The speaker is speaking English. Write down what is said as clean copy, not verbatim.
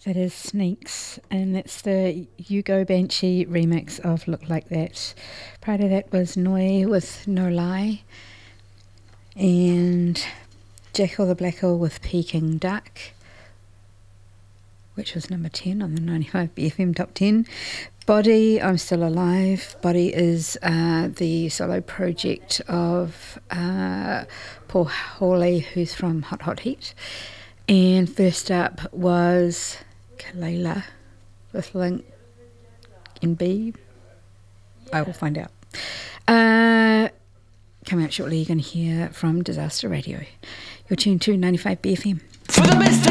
That is Sneaks, and that's the Hugo Banshee remix of Look Like That. Prior to that was Noi with No Lie, and Jackal the Blackal with Peking Duck, which was number 10 on the 95 BFM Top 10. Body, I'm Still Alive. Body is the solo project of Paul Hawley, who's from Hot Hot Heat. And first up was Kalela with Link NB. I will find out. Coming out shortly, you're going to hear from Disaster Radio. You're tuned to 95 BFM. For the best